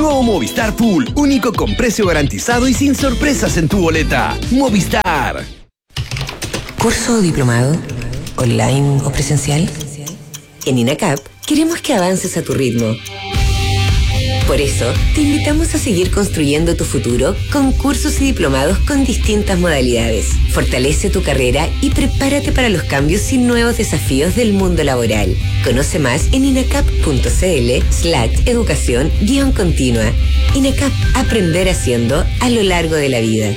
Nuevo Movistar Pool, único con precio garantizado y sin sorpresas en tu boleta. Movistar. ¿Curso o diplomado? ¿Online o presencial? En INACAP queremos que avances a tu ritmo. Por eso, te invitamos a seguir construyendo tu futuro con cursos y diplomados con distintas modalidades. Fortalece tu carrera y prepárate para los cambios y nuevos desafíos del mundo laboral. Conoce más en inacap.cl/educación-continua. INACAP, aprender haciendo a lo largo de la vida.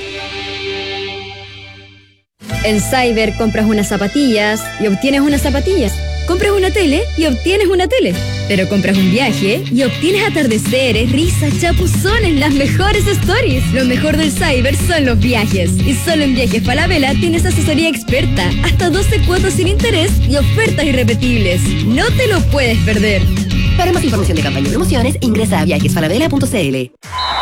En Cyber compras unas zapatillas y obtienes unas zapatillas. Compras una tele y obtienes una tele. Pero compras un viaje y obtienes atardeceres, risas, chapuzones, las mejores stories. Lo mejor del Cyber son los viajes. Y solo en Viajes Falabella tienes asesoría experta, hasta 12 cuotas sin interés y ofertas irrepetibles. No te lo puedes perder. Para más información de campaña y promociones, ingresa a viajesfalabella.cl.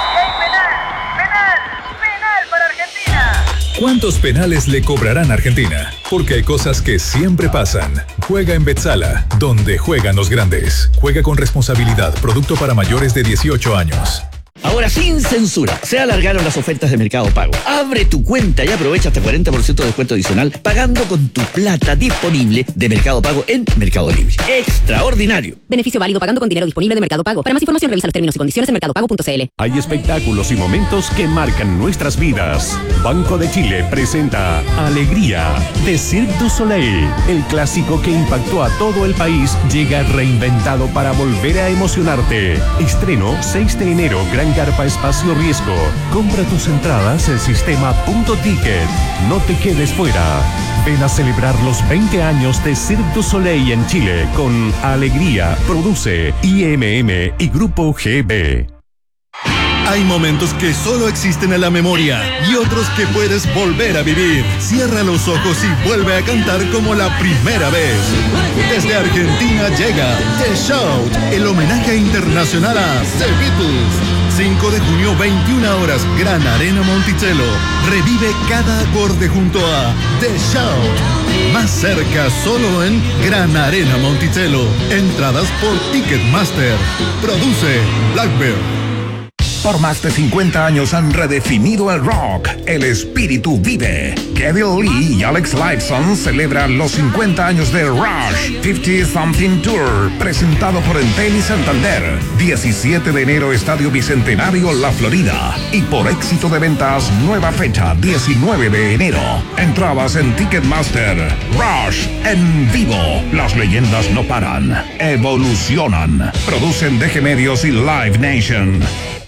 ¿Cuántos penales le cobrarán a Argentina? Porque hay cosas que siempre pasan. Juega en Betzala, donde juegan los grandes. Juega con responsabilidad. Producto para mayores de 18 años. Ahora sin censura, se alargaron las ofertas de Mercado Pago. Abre tu cuenta y aprovecha hasta 40% de descuento adicional pagando con tu plata disponible de Mercado Pago en Mercado Libre. ¡Extraordinario! Beneficio válido pagando con dinero disponible de Mercado Pago. Para más información revisa los términos y condiciones en mercadopago.cl. Hay espectáculos y momentos que marcan nuestras vidas. Banco de Chile presenta Alegría de Cirque du Soleil. El clásico que impactó a todo el país llega reinventado para volver a emocionarte. Estreno 6 de enero, Gran Carpa Espacio Riesgo. Compra tus entradas en sistema .ticket. No te quedes fuera. Ven a celebrar los 20 años de Cirque du Soleil en Chile con Alegría. Produce IMM y Grupo GB. Hay momentos que solo existen en la memoria y otros que puedes volver a vivir. Cierra los ojos y vuelve a cantar como la primera vez. Desde Argentina llega The Shout, el homenaje internacional a The Beatles. 5 de junio, 21 horas, Gran Arena Monticello. Revive cada acorde junto a The Shout. Más cerca, solo en Gran Arena Monticello. Entradas por Ticketmaster. Produce Blackbird. Por más de 50 años han redefinido el rock. El espíritu vive. Kevin Lee y Alex Lifeson celebran los 50 años de Rush 50 Something Tour, presentado por Entel y Santander. 17 de enero, Estadio Bicentenario, La Florida. Y por éxito de ventas, nueva fecha, 19 de enero. Entradas en Ticketmaster. Rush en vivo. Las leyendas no paran. Evolucionan. Producen DG Medios y Live Nation.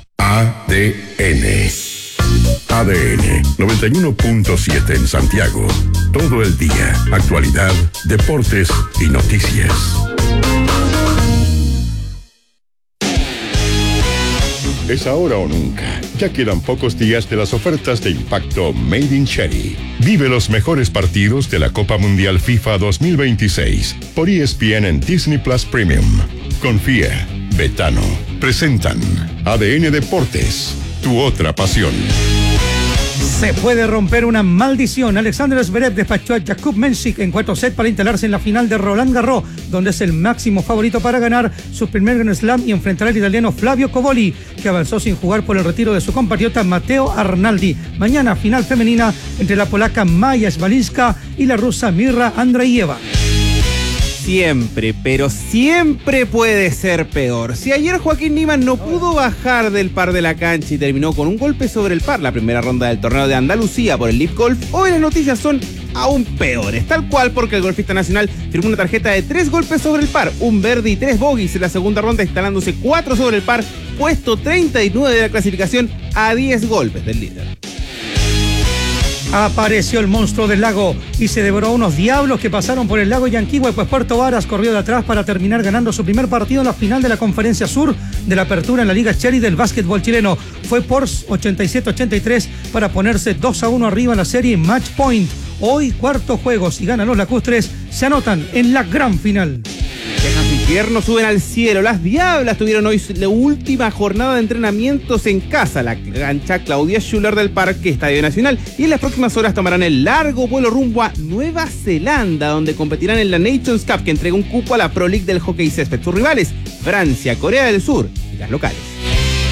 ADN 91.7 en Santiago. Todo el día. Actualidad, deportes y noticias. Es ahora o nunca. Ya quedan pocos días de las ofertas de impacto Made in Cherry. Vive los mejores partidos de la Copa Mundial FIFA 2026 por ESPN en Disney Plus Premium. Confía. Betano. Presentan ADN Deportes, tu otra pasión. Se puede romper una maldición. Alexander Zverev despachó a Jakub Mensik en cuarto set para instalarse en la final de Roland Garros, donde es el máximo favorito para ganar su primer Grand Slam y enfrentará al italiano Flavio Cobolli, que avanzó sin jugar por el retiro de su compatriota Matteo Arnaldi. Mañana, final femenina entre la polaca Maja Swalinska y la rusa Mirra Andreeva. Siempre, pero siempre puede ser peor. Si ayer Joaquín Niemann no pudo bajar del par de la cancha y terminó con un golpe sobre el par la primera ronda del torneo de Andalucía por el Live Golf, hoy las noticias son aún peores, tal cual porque el golfista nacional firmó una tarjeta de 3 golpes sobre el par, un birdie y 3 bogies en la segunda ronda, instalándose 4 sobre el par, puesto 39 de la clasificación a 10 golpes del líder. Apareció el monstruo del lago y se devoró a unos diablos que pasaron por el lago Yanquihue, pues Puerto Varas corrió de atrás para terminar ganando su primer partido en la final de la Conferencia Sur de la Apertura en la Liga Cherry del básquetbol chileno. Fue por 87-83 para ponerse 2-1 arriba en la serie Match Point. Hoy, cuarto juego, si ganan los lacustres, se anotan en la gran final. Dejan su invierno, suben al cielo. Las Diablas tuvieron hoy la última jornada de entrenamientos en casa, la cancha Claudia Schuller del Parque Estadio Nacional, y en las próximas horas tomarán el largo vuelo rumbo a Nueva Zelanda, donde competirán en la Nations Cup, que entrega un cupo a la Pro League del hockey césped. Sus rivales, Francia, Corea del Sur y las locales.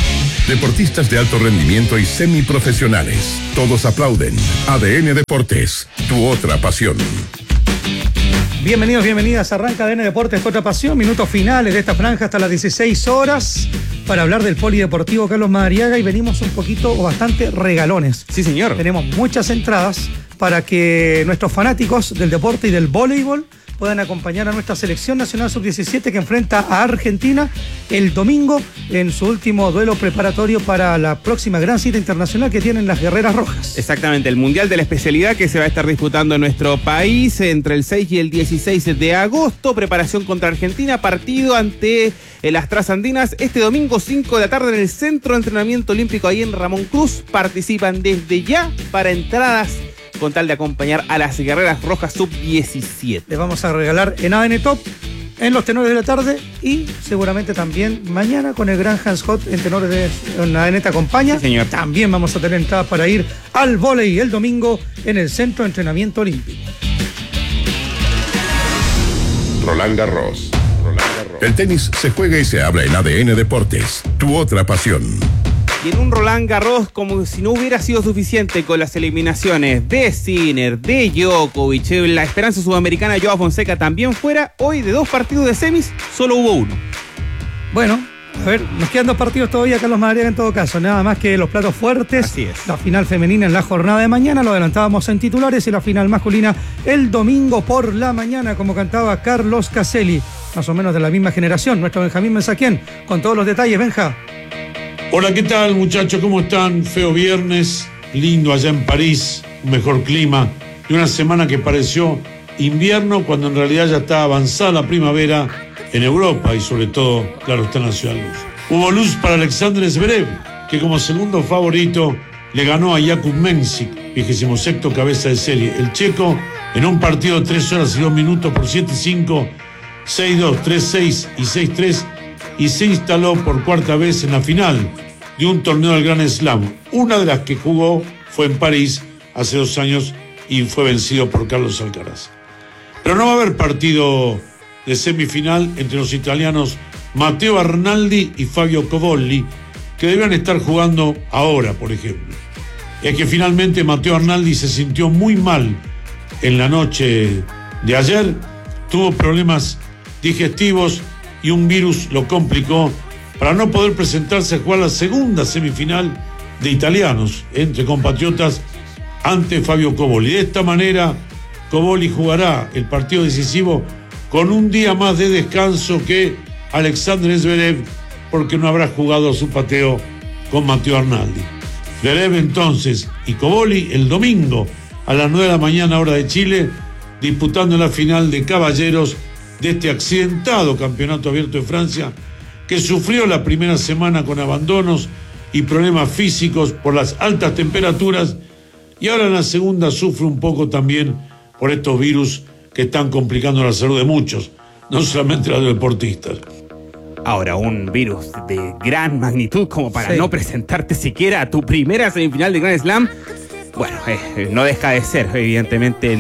deportistas de alto rendimiento y semiprofesionales. Todos aplauden. ADN Deportes, tu otra pasión. Bienvenidos, bienvenidas. Arranca ADN Deportes, tu otra pasión. Minutos finales de esta franja hasta las 16 horas para hablar del Polideportivo Carlos Madariaga, y venimos un poquito o bastante regalones. Sí, señor. Tenemos muchas entradas para que nuestros fanáticos del deporte y del voleibol puedan acompañar a nuestra selección nacional sub-17 que enfrenta a Argentina el domingo en su último duelo preparatorio para la próxima gran cita internacional que tienen las Guerreras Rojas. Exactamente, el Mundial de la Especialidad que se va a estar disputando en nuestro país entre el 6 y el 16 de agosto. Preparación contra Argentina, partido ante las Trasandinas este domingo 5 de la tarde en el Centro de Entrenamiento Olímpico ahí en Ramón Cruz. Participan desde ya para entradas con tal de acompañar a las Guerreras Rojas sub-17. Les vamos a regalar en ADN Top, en los tenores de la tarde, y seguramente también mañana con el gran Hans Hot en tenores de ADN Te Acompaña. Sí, señor. También vamos a tener entradas para ir al vóley el domingo en el Centro de Entrenamiento Olímpico. Roland Garros. El tenis se juega y se habla en ADN Deportes, tu otra pasión. Y en un Roland Garros, como si no hubiera sido suficiente con las eliminaciones de Sinner, de Djokovic, la esperanza sudamericana Joao Fonseca también fuera, hoy de 2 partidos de semis, solo hubo uno. Bueno, a ver, nos quedan 2 partidos todavía, Carlos Madariaga, en todo caso, nada más que los platos fuertes. Así es. La final femenina en la jornada de mañana, lo adelantábamos en titulares, y la final masculina el domingo por la mañana, como cantaba Carlos Caselli, más o menos de la misma generación, nuestro Benjamín Mensaquien, con todos los detalles. Benja. Hola, ¿qué tal, muchachos? ¿Cómo están? Feo viernes, lindo allá en París, un mejor clima y una semana que pareció invierno cuando en realidad ya está avanzada la primavera en Europa y sobre todo, claro, está en la ciudad luz. Hubo luz para Alexander Zverev, que como segundo favorito le ganó a Jakub Mensik, 26º cabeza de serie. El checo, en un partido de 3 horas y 2 minutos por 7-5, 6-2, 3-6 y 6-3, y se instaló por cuarta vez en la final de un torneo del Grand Slam. Una de las que jugó fue en París hace 2 años y fue vencido por Carlos Alcaraz. Pero no va a haber partido de semifinal entre los italianos Matteo Arnaldi y Fabio Cobolli, que debían estar jugando ahora, por ejemplo. Es que finalmente Matteo Arnaldi se sintió muy mal en la noche de ayer, tuvo problemas digestivos y un virus lo complicó para no poder presentarse a jugar la segunda semifinal de italianos entre compatriotas ante Fabio Cobolli. De esta manera, Cobolli jugará el partido decisivo con un día más de descanso que Alexander Zverev, porque no habrá jugado su pateo con Matteo Arnaldi. Zverev entonces y Cobolli el domingo a las 9 de la mañana hora de Chile, disputando la final de caballeros de este accidentado campeonato abierto de Francia, que sufrió la primera semana con abandonos y problemas físicos por las altas temperaturas, y ahora en la segunda sufre un poco también por estos virus que están complicando la salud de muchos, no solamente la de los deportistas. Ahora, un virus de gran magnitud como para no presentarte siquiera a tu primera semifinal de Grand Slam. Bueno, no deja de ser, evidentemente,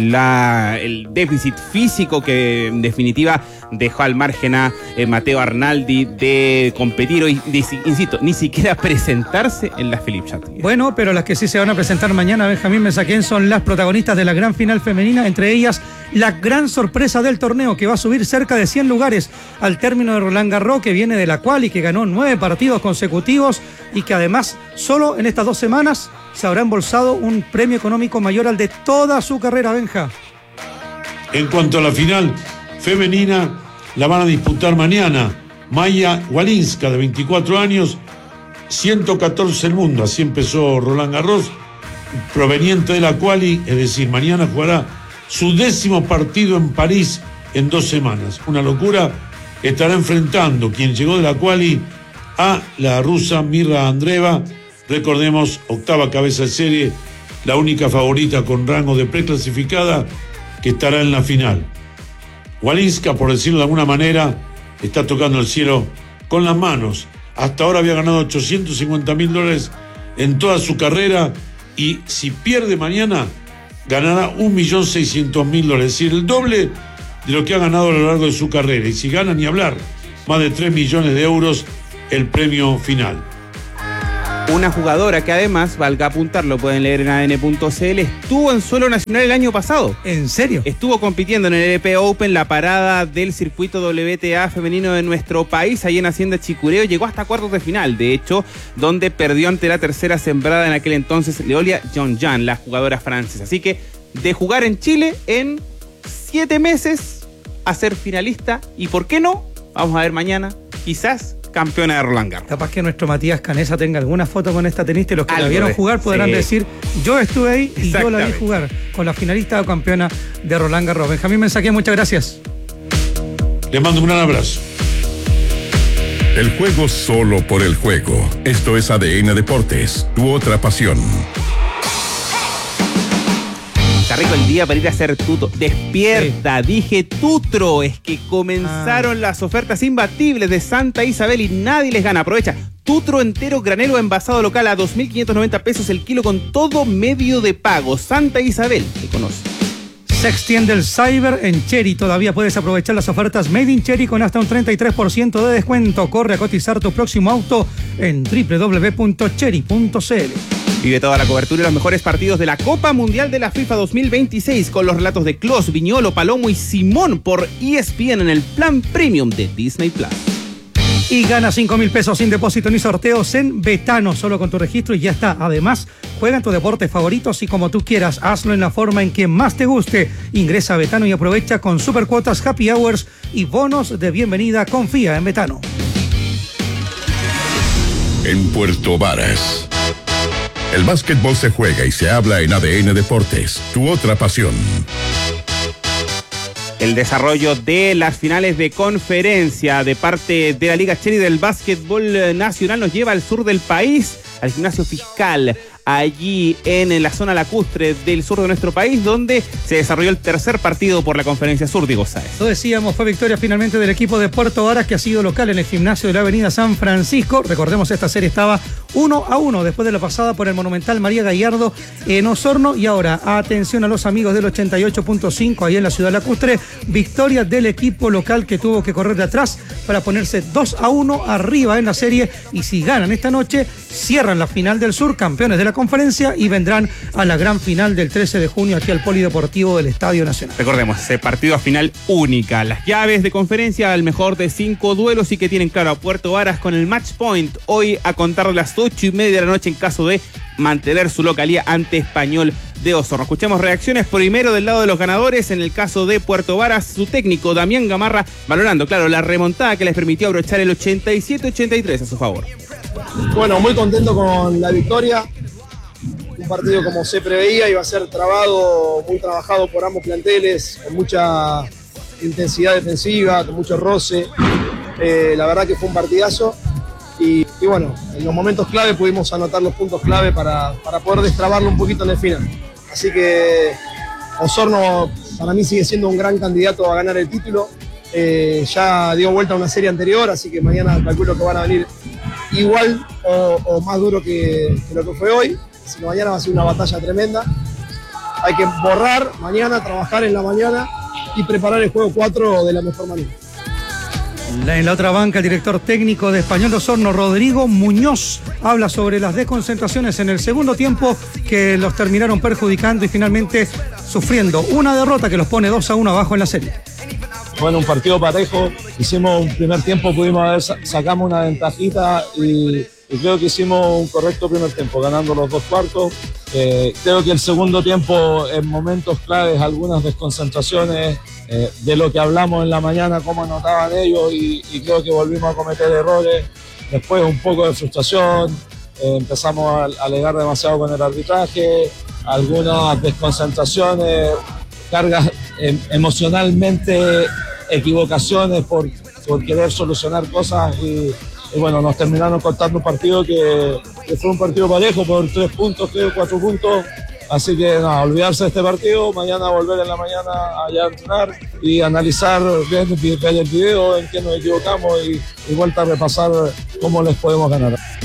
el déficit físico que, en definitiva, dejó al margen a Matteo Arnaldi de competir hoy, insisto, ni siquiera presentarse en la Philippe Chatrier. Bueno, pero las que sí se van a presentar mañana, Benjamín Mensaquén, son las protagonistas de la gran final femenina, entre ellas la gran sorpresa del torneo, que va a subir cerca de 100 lugares al término de Roland Garros, que viene de la quali, que ganó 9 partidos consecutivos y que además solo en estas 2 semanas se habrá embolsado un premio económico mayor al de toda su carrera, Benja. En cuanto a la final femenina, la van a disputar mañana Maya Walinska, de 24 años, 114 el mundo, así empezó Roland Garros, proveniente de la quali, es decir, mañana jugará su 10º partido en París en 2 semanas. Una locura. Estará enfrentando quien llegó de la quali a la rusa Mirra Andreeva. Recordemos, 8ª cabeza de serie, la única favorita con rango de preclasificada que estará en la final. Walinska, por decirlo de alguna manera, está tocando el cielo con las manos. Hasta ahora había ganado $850,000 en toda su carrera, y si pierde mañana, ganará $1.600.000, es decir, el doble de lo que ha ganado a lo largo de su carrera. Y si gana, ni hablar, más de 3 millones de euros el premio final. Una jugadora que además, valga apuntarlo, pueden leer en adn.cl, estuvo en suelo nacional el año pasado. ¿En serio? Estuvo compitiendo en el LP Open, la parada del circuito WTA femenino de nuestro país, ahí en Hacienda Chicureo, llegó hasta cuartos de final, de hecho, donde perdió ante la tercera sembrada en aquel entonces, Leolia Jean-Jean, la jugadora francesa. Así que, de jugar en Chile en 7 meses a ser finalista, y por qué no, vamos a ver mañana, quizás campeona de Roland Garros. Capaz que nuestro Matías Canesa tenga alguna foto con esta tenista y los que la vieron jugar podrán sí. decir, yo estuve ahí y yo la vi jugar con la finalista o campeona de Roland Garros. Benjamín Mensaqué, muchas gracias. Le mando un gran abrazo. El juego solo por el juego. Esto es ADN Deportes, tu otra pasión. Está rico el día para ir a hacer tuto. Despierta, sí. Dije tutro. Es que comenzaron las ofertas imbatibles de Santa Isabel y nadie les gana. Aprovecha. Tutro entero granelo envasado local a 2.590 pesos el kilo con todo medio de pago. Santa Isabel, te conoce. Se extiende el Cyber en Cherry. Todavía puedes aprovechar las ofertas Made in Cherry con hasta un 33% de descuento. Corre a cotizar tu próximo auto en www.cherry.cl. Vive toda la cobertura y los mejores partidos de la Copa Mundial de la FIFA 2026 con los relatos de Klos, Viñolo, Palomo y Simón por ESPN en el plan premium de Disney Plus. Y gana 5.000 pesos sin depósito ni sorteos en Betano, solo con tu registro y ya está. Además, juega en tus deportes favoritos y como tú quieras, hazlo en la forma en que más te guste. Ingresa a Betano y aprovecha con supercuotas, happy hours y bonos de bienvenida. Confía en Betano. En Puerto Varas, el básquetbol se juega y se habla en ADN Deportes, tu otra pasión. El desarrollo de las finales de conferencia de parte de la Liga Cherry del básquetbol nacional nos lleva al sur del país, al gimnasio Fiscal, allí en la zona lacustre del sur de nuestro país, donde se desarrolló el tercer partido por la Conferencia Sur, Diego Sáez. Lo decíamos, fue victoria finalmente del equipo de Puerto Varas, que ha sido local en el gimnasio de la avenida San Francisco. Recordemos, esta serie estaba 1-1 después de la pasada por el Monumental María Gallardo en Osorno. Y ahora, atención a los amigos del 88.5 ahí en la ciudad lacustre, victoria del equipo local que tuvo que correr de atrás para ponerse 2-1 arriba en la serie, y si ganan esta noche, cierran la final del sur, campeones de la conferencia, y vendrán a la gran final del 13 de junio aquí al Polideportivo del Estadio Nacional. Recordemos, ese partido a final única, las llaves de conferencia al mejor de 5 duelos, y que tienen claro a Puerto Varas con el match point hoy a contar de las 8:30 de la noche en caso de mantener su localía ante Español de Osorno. Escuchemos reacciones primero del lado de los ganadores. En el caso de Puerto Varas, su técnico Damián Gamarra valorando, claro, la remontada que les permitió abrochar el 87-83 a su favor. Bueno, muy contento con la victoria. Un partido como se preveía, iba a ser trabado, muy trabajado por ambos planteles, con mucha intensidad defensiva, con mucho roce. La verdad que fue un partidazo. Y bueno, en los momentos clave pudimos anotar los puntos clave para poder destrabarlo un poquito en el final. Así que Osorno para mí sigue siendo un gran candidato a ganar el título. Ya dio vuelta a una serie anterior, así que mañana calculo que van a venir igual o más duro que lo que fue hoy. Así que mañana va a ser una batalla tremenda. Hay que borrar mañana, trabajar en la mañana y preparar el juego 4 de la mejor manera. En la otra banca, el director técnico de Español de Osorno, Rodrigo Muñoz, habla sobre las desconcentraciones en el segundo tiempo que los terminaron perjudicando y finalmente sufriendo una derrota que los pone 2-1 abajo en la serie. Bueno, un partido parejo. Hicimos un primer tiempo, sacamos una ventajita y creo que hicimos un correcto primer tiempo, ganando los 2 cuartos. Creo que el segundo tiempo, en momentos claves, algunas desconcentraciones de lo que hablamos en la mañana, cómo anotaban ellos, y creo que volvimos a cometer errores. Después un poco de frustración, empezamos a alegar demasiado con el arbitraje, algunas desconcentraciones, cargas emocionalmente, equivocaciones por querer solucionar cosas y bueno, nos terminaron cortando un partido que fue un partido parejo por 3 puntos, creo, 4 puntos. Así que nada, olvidarse de este partido, mañana volver en la mañana allá a entrenar y analizar, ver el video en que nos equivocamos y vuelta a repasar cómo les podemos ganar.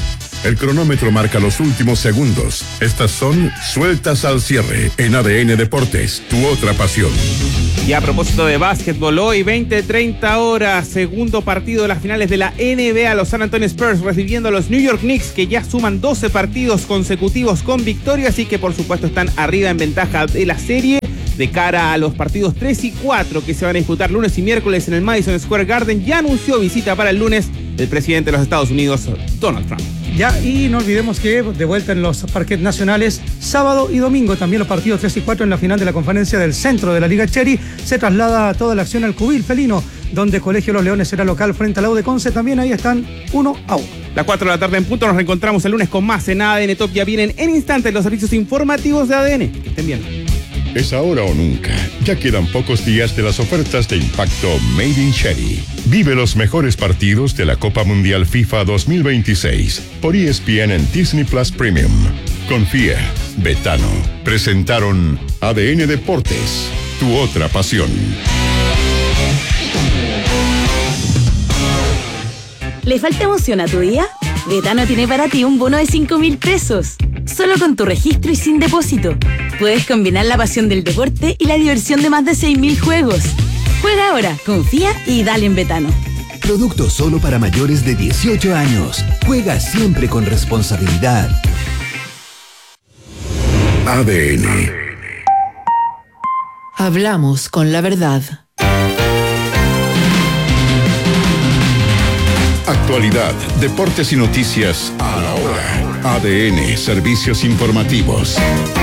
El cronómetro marca los últimos segundos. Estas son sueltas al cierre en ADN Deportes, tu otra pasión. Y a propósito de básquetbol, hoy 20-30 horas, segundo partido de las finales de la NBA, los San Antonio Spurs recibiendo a los New York Knicks, que ya suman 12 partidos consecutivos con victorias y que por supuesto están arriba en ventaja de la serie de cara a los partidos 3 y 4 que se van a disputar lunes y miércoles en el Madison Square Garden. Ya anunció visita para el lunes el presidente de los Estados Unidos, Donald Trump. Ya, y no olvidemos que de vuelta en los parquets nacionales, sábado y domingo, también los partidos 3 y 4 en la final de la conferencia del centro de la Liga Cherry. Se traslada toda la acción al Cubil Felino, donde Colegio Los Leones será local frente a la U de Conce. También ahí están 1-1. Las 4 de la tarde en punto, nos reencontramos el lunes con más en ADN Top. Ya vienen en instantes los servicios informativos de ADN. Que estén bien. Es ahora o nunca. Ya quedan pocos días de las ofertas de impacto Made in Cherry. Vive los mejores partidos de la Copa Mundial FIFA 2026 por ESPN en Disney Plus Premium. Confía, Betano. Presentaron ADN Deportes, tu otra pasión. ¿Le falta emoción a tu día? Betano tiene para ti un bono de 5.000 pesos. Solo con tu registro y sin depósito. Puedes combinar la pasión del deporte y la diversión de más de 6.000 juegos. Juega ahora, confía y dale en Betano. Producto solo para mayores de 18 años. Juega siempre con responsabilidad. ADN. Hablamos con la verdad. Actualidad, deportes y noticias a la hora. ADN, servicios informativos.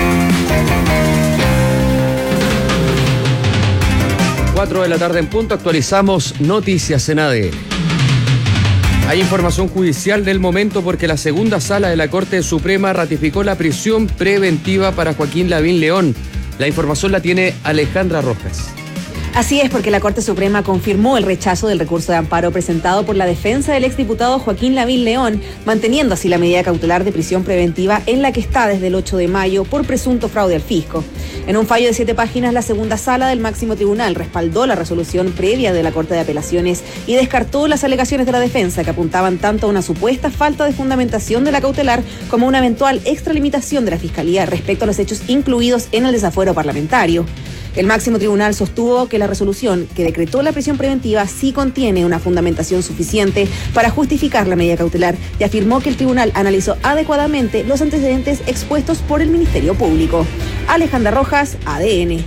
4 de la tarde en punto, actualizamos noticias en ADN. Hay información judicial del momento porque la segunda sala de la Corte Suprema ratificó la prisión preventiva para Joaquín Lavín León. La información la tiene Alejandra Rojas. Así es, porque la Corte Suprema confirmó el rechazo del recurso de amparo presentado por la defensa del exdiputado Joaquín Lavín León, manteniendo así la medida cautelar de prisión preventiva en la que está desde el 8 de mayo por presunto fraude al fisco. En un fallo de 7 páginas, la segunda sala del máximo tribunal respaldó la resolución previa de la Corte de Apelaciones y descartó las alegaciones de la defensa que apuntaban tanto a una supuesta falta de fundamentación de la cautelar como a una eventual extralimitación de la Fiscalía respecto a los hechos incluidos en el desafuero parlamentario. El máximo tribunal sostuvo que la resolución que decretó la prisión preventiva sí contiene una fundamentación suficiente para justificar la medida cautelar y afirmó que el tribunal analizó adecuadamente los antecedentes expuestos por el Ministerio Público. Alejandra Rojas, ADN.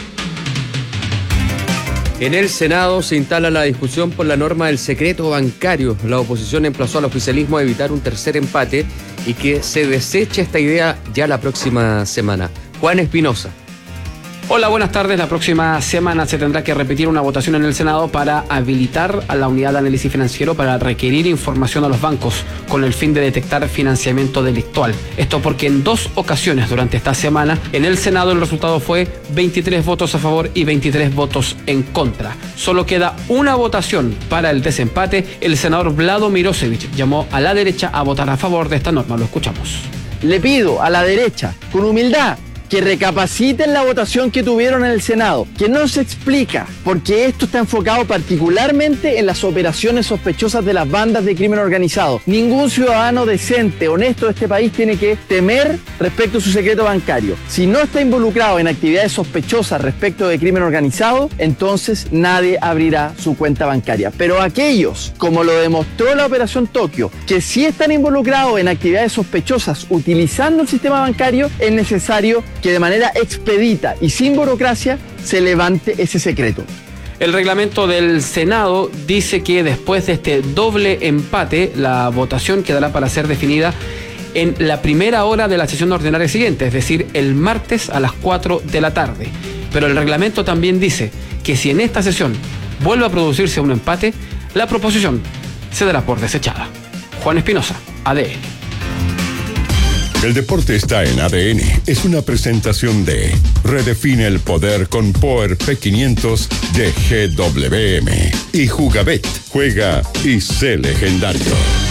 En el Senado se instala la discusión por la norma del secreto bancario. La oposición emplazó al oficialismo a evitar un tercer empate y que se deseche esta idea ya la próxima semana. Juan Espinosa. Hola, buenas tardes. La próxima semana se tendrá que repetir una votación en el Senado para habilitar a la unidad de análisis financiero para requerir información a los bancos con el fin de detectar financiamiento delictual. Esto porque en 2 ocasiones durante esta semana en el Senado el resultado fue 23 votos a favor y 23 votos en contra. Solo queda una votación para el desempate. El senador Vlado Mirosevic llamó a la derecha a votar a favor de esta norma. Lo escuchamos. Le pido a la derecha, con humildad, que recapaciten la votación que tuvieron en el Senado, que no se explica, porque esto está enfocado particularmente en las operaciones sospechosas de las bandas de crimen organizado. Ningún ciudadano decente, honesto de este país tiene que temer respecto a su secreto bancario. Si no está involucrado en actividades sospechosas respecto de crimen organizado, entonces nadie abrirá su cuenta bancaria. Pero aquellos, como lo demostró la Operación Tokio, que sí están involucrados en actividades sospechosas utilizando el sistema bancario, es necesario que de manera expedita y sin burocracia se levante ese secreto. El reglamento del Senado dice que después de este doble empate, la votación quedará para ser definida en la primera hora de la sesión ordinaria siguiente, es decir, el martes a las 4 de la tarde. Pero el reglamento también dice que si en esta sesión vuelve a producirse un empate, la proposición se dará por desechada. Juan Espinosa, ADN. El deporte está en ADN. Es una presentación de Redefine el poder con Power P500 de GWM. Y Jugabet. Juega y sé legendario.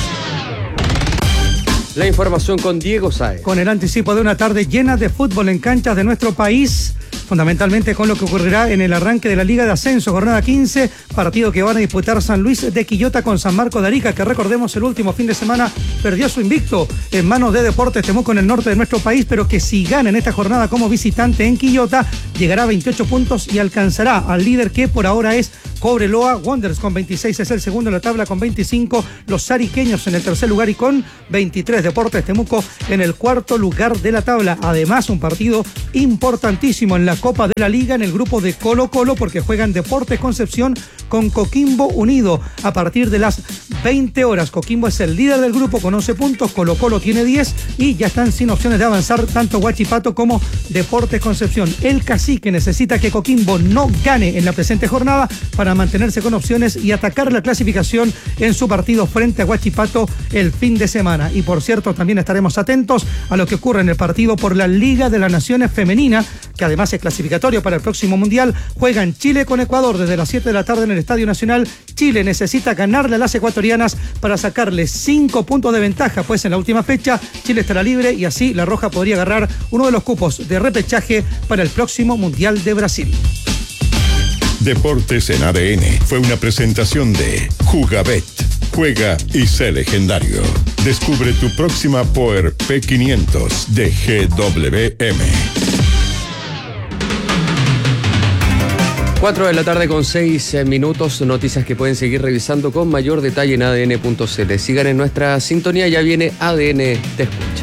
La información con Diego Sáez. Con el anticipo de una tarde llena de fútbol en canchas de nuestro país. fundamentalmente con lo que ocurrirá en el arranque de la Liga de Ascenso, jornada 15, partido que van a disputar San Luis de Quillota con San Marcos de Arica, que recordemos el último fin de semana perdió su invicto en manos de Deportes Temuco en el norte de nuestro país, pero que si gana en esta jornada como visitante en Quillota, llegará a 28 puntos y alcanzará al líder que por ahora es Cobreloa. Wanderers con 26 es el segundo en la tabla con 25, los ariqueños en el tercer lugar y con 23, Deportes Temuco en el cuarto lugar de la tabla. Además, un partido importantísimo en la Copa de la Liga en el grupo de Colo Colo, porque juegan Deportes Concepción con Coquimbo Unido a partir de las 20 horas. Coquimbo es el líder del grupo con 11 puntos, Colo Colo tiene 10 y ya están sin opciones de avanzar tanto Huachipato como Deportes Concepción. El Cacique necesita que Coquimbo no gane en la presente jornada para mantenerse con opciones y atacar la clasificación en su partido frente a Huachipato el fin de semana. Y por cierto, también estaremos atentos a lo que ocurre en el partido por la Liga de las Naciones Femenina, que además es clasificatorio para el próximo Mundial. Juegan Chile con Ecuador desde las 7 de la tarde en el Estadio Nacional. Chile necesita ganarle a las ecuatorianas para sacarle 5 puntos de ventaja, pues en la última fecha Chile estará libre y así la Roja podría agarrar uno de los cupos de repechaje para el próximo Mundial de Brasil. Deportes en ADN fue una presentación de Jugabet. Juega y sé legendario. Descubre tu próxima Power P500 de GWM. 4 de la tarde con 6 minutos, noticias que pueden seguir revisando con mayor detalle en adn.cl. Sigan en nuestra sintonía, ya viene ADN Te Escucha.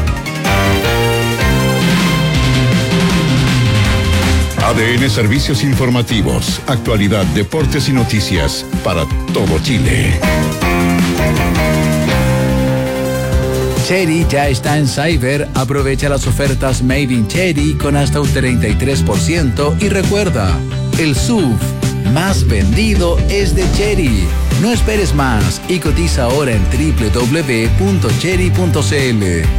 ADN Servicios Informativos, actualidad, deportes y noticias para todo Chile. Chery ya está en Cyber. Aprovecha las ofertas Made in Chery con hasta un 33% y recuerda, el SUV más vendido es de Chery. No esperes más y cotiza ahora en www.chery.cl.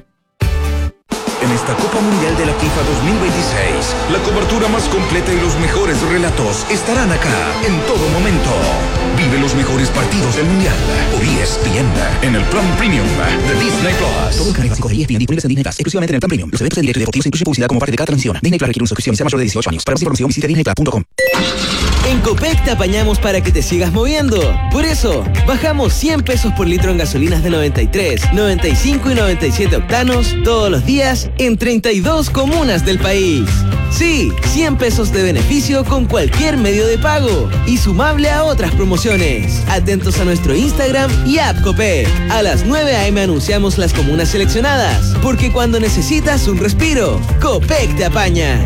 En esta Copa Mundial de la FIFA 2026, la cobertura más completa y los mejores relatos estarán acá en todo momento. Vive los mejores partidos del Mundial por ESPN en el plan premium de Disney Plus. Todo el canal básico de ESPN disponibles en Disney Plus, exclusivamente en el plan premium. Los eventos en directo y deportivos incluyen publicidad como parte de cada transmisión. Disney Plus requiere una suscripción y sea mayor de 18 años. Para más información visita disneyplus.com. En Copec te apañamos para que te sigas moviendo. Por eso, bajamos 100 pesos por litro en gasolinas de 93, 95 y 97 octanos todos los días en 32 comunas del país. Sí, 100 pesos de beneficio con cualquier medio de pago y sumable a otras promociones. Atentos a nuestro Instagram y app Copec. A las 9 a.m. anunciamos las comunas seleccionadas, porque cuando necesitas un respiro, Copec te apaña.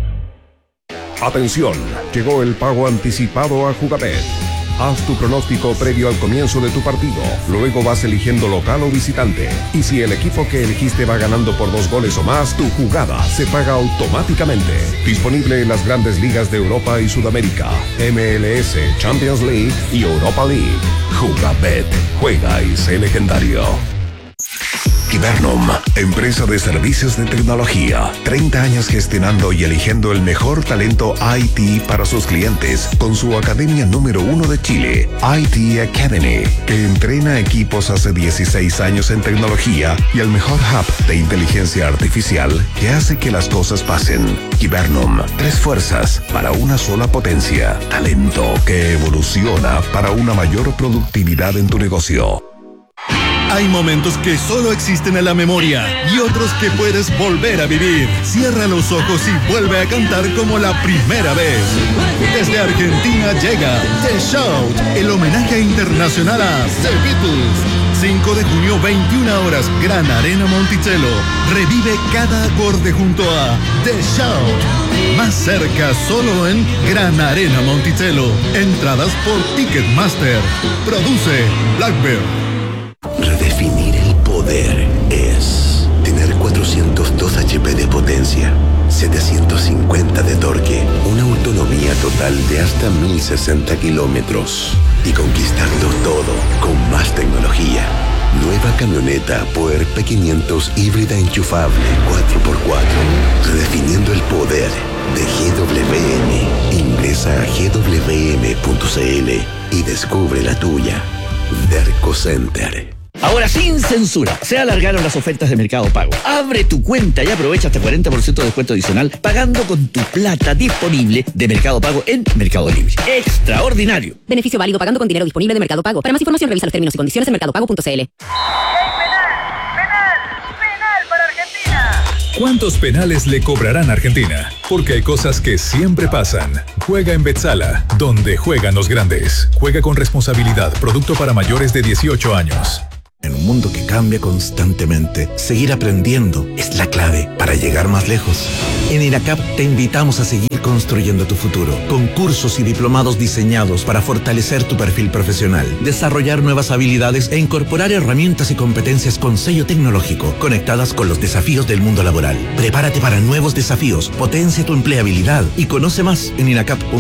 Atención, llegó el pago anticipado a Jugabet. Haz tu pronóstico previo al comienzo de tu partido. Luego vas eligiendo local o visitante. Y si el equipo que elegiste va ganando por 2 goles o más, tu jugada se paga automáticamente. Disponible en las grandes ligas de Europa y Sudamérica, MLS, Champions League y Europa League. Jugabet. Juega y sé legendario. Kibernum, empresa de servicios de tecnología. 30 años gestionando y eligiendo el mejor talento IT para sus clientes con su academia número 1 de Chile, IT Academy, que entrena equipos hace 16 años en tecnología y el mejor hub de inteligencia artificial que hace que las cosas pasen. Kibernum, 3 fuerzas para una sola potencia. Talento que evoluciona para una mayor productividad en tu negocio. Hay momentos que solo existen en la memoria y otros que puedes volver a vivir. Cierra los ojos y vuelve a cantar como la primera vez. Desde Argentina llega The Shout, el homenaje internacional a The Beatles. 5 de junio, 21 horas, Gran Arena Monticello. Revive cada acorde junto a The Shout. Más cerca, solo en Gran Arena Monticello. Entradas por Ticketmaster. Produce Blackbird. Redefinir el poder es tener 402 HP de potencia, 750 de torque, una autonomía total de hasta 1060 kilómetros y conquistarlo todo con más tecnología. Nueva camioneta Power P500 híbrida enchufable 4x4. Redefiniendo el poder de GWM. Ingresa a gwm.cl y descubre la tuya. Derco Center. Ahora sin censura, se alargaron las ofertas de Mercado Pago. Abre tu cuenta y aprovecha hasta 40% de descuento adicional pagando con tu plata disponible de Mercado Pago en Mercado Libre. ¡Extraordinario! Beneficio válido pagando con dinero disponible de Mercado Pago. Para más información revisa los términos y condiciones en mercadopago.cl. ¿Cuántos penales le cobrarán a Argentina? Porque hay cosas que siempre pasan. Juega en Betzala, donde juegan los grandes. Juega con responsabilidad, producto para mayores de 18 años. En un mundo que cambia constantemente, seguir aprendiendo es la clave para llegar más lejos. En INACAP te invitamos a seguir construyendo tu futuro, con cursos y diplomados diseñados para fortalecer tu perfil profesional, desarrollar nuevas habilidades e incorporar herramientas y competencias con sello tecnológico, conectadas con los desafíos del mundo laboral. Prepárate para nuevos desafíos, potencia tu empleabilidad y conoce más en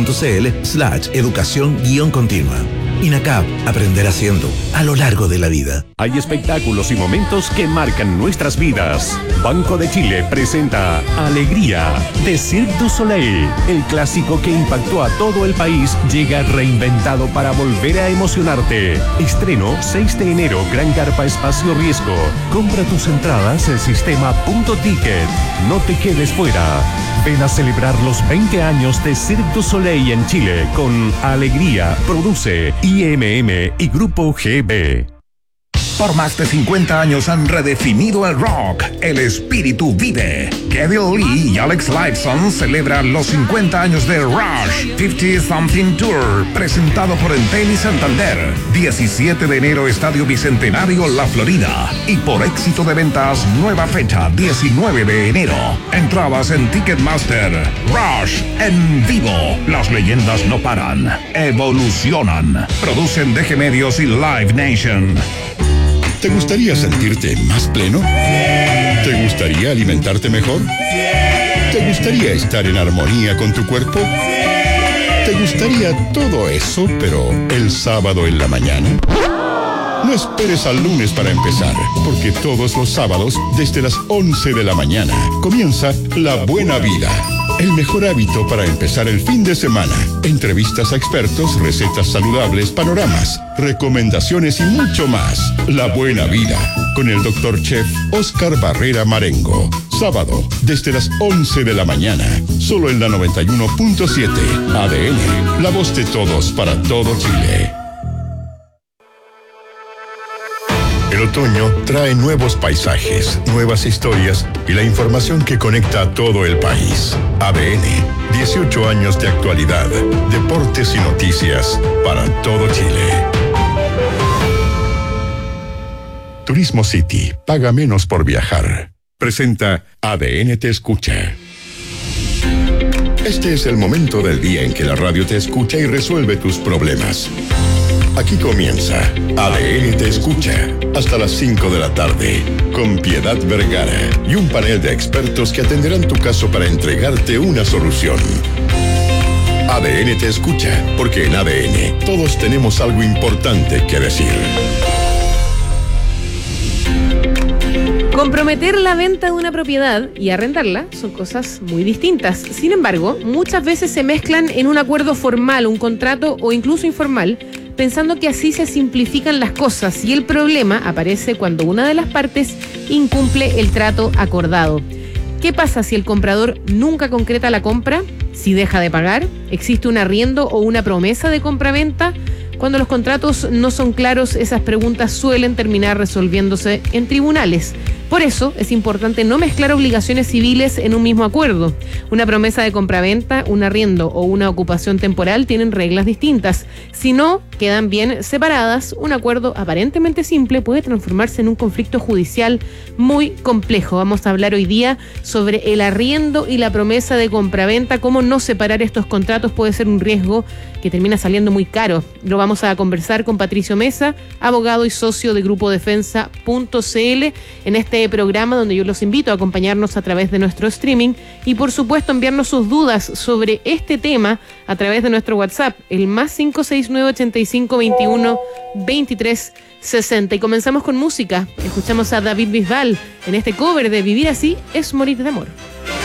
inacap.cl/educación-continua. INACAP, aprender haciendo, a lo largo de la vida. Hay espectáculos y momentos que marcan nuestras vidas. Banco de Chile presenta Alegría de Cirque du Soleil. El clásico que impactó a todo el país llega reinventado para volver a emocionarte. Estreno 6 de enero, Gran Carpa Espacio Riesgo. Compra tus entradas en sistema.ticket. No te quedes fuera. Ven a celebrar los 20 años de Cirque du Soleil en Chile con Alegría. Produce IMM y Grupo GB. Por más de 50 años han redefinido el rock. El espíritu vive. Kevin Lee y Alex Lifeson celebran los 50 años de Rush 50 Something Tour, presentado por Entel y Santander. 17 de enero, Estadio Bicentenario, La Florida. Y por éxito de ventas, nueva fecha, 19 de enero. Entradas en Ticketmaster. Rush en vivo. Las leyendas no paran, evolucionan. Producen DG Medios y Live Nation. ¿Te gustaría sentirte más pleno? ¿Te gustaría alimentarte mejor? ¿Te gustaría estar en armonía con tu cuerpo? ¿Te gustaría todo eso, pero el sábado en la mañana? No esperes al lunes para empezar, porque todos los sábados, desde las 11 de la mañana, comienza La Buena Vida. El mejor hábito para empezar el fin de semana. Entrevistas a expertos, recetas saludables, panoramas, recomendaciones y mucho más. La Buena Vida, con el Dr. Chef Oscar Barrera Marengo. Sábado, desde las 11 de la mañana. Solo en la 91.7. ADN, la voz de todos para todo Chile. El otoño trae nuevos paisajes, nuevas historias y la información que conecta a todo el país. ADN, 18 años de actualidad, deportes y noticias para todo Chile. Turismo City, paga menos por viajar. Presenta ADN Te Escucha. Este es el momento del día en que la radio te escucha y resuelve tus problemas. Aquí comienza ADN Te Escucha, hasta las 5 de la tarde, con Piedad Vergara y un panel de expertos que atenderán tu caso para entregarte una solución. ADN Te Escucha, porque en ADN todos tenemos algo importante que decir. Comprometer la venta de una propiedad y arrendarla son cosas muy distintas. Sin embargo, muchas veces se mezclan en un acuerdo formal, un contrato o incluso informal, pensando que así se simplifican las cosas, y el problema aparece cuando una de las partes incumple el trato acordado. ¿Qué pasa si el comprador nunca concreta la compra? ¿Si deja de pagar? ¿Existe un arriendo o una promesa de compraventa? Cuando los contratos no son claros, esas preguntas suelen terminar resolviéndose en tribunales. Por eso es importante no mezclar obligaciones civiles en un mismo acuerdo. Una promesa de compraventa, un arriendo o una ocupación temporal tienen reglas distintas. Si no quedan bien separadas, un acuerdo aparentemente simple puede transformarse en un conflicto judicial muy complejo. Vamos a hablar hoy día sobre el arriendo y la promesa de compraventa. Cómo no separar estos contratos puede ser un riesgo que termina saliendo muy caro. Lo vamos a conversar con Patricio Mesa, abogado y socio de Grupo Defensa.cl, en este programa donde yo los invito a acompañarnos a través de nuestro streaming y por supuesto enviarnos sus dudas sobre este tema a través de nuestro WhatsApp, el más 569-8521-2360. Y comenzamos con música. Escuchamos a David Bisbal en este cover de Vivir Así es Morir de Amor.